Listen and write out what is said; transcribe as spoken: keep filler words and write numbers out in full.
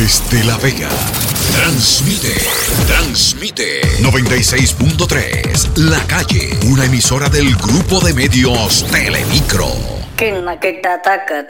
Desde La Vega, transmite, transmite noventa y seis punto tres, La Calle, una emisora del grupo de medios Telemicro. Que na que ta ta